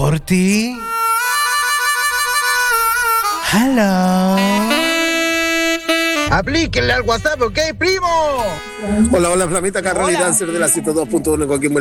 por ti. Hello. Aplíquenle al WhatsApp, ¿ok, primo? Hola, Flamita, acá Rally Dancer de la 102.1 en Coquimbo.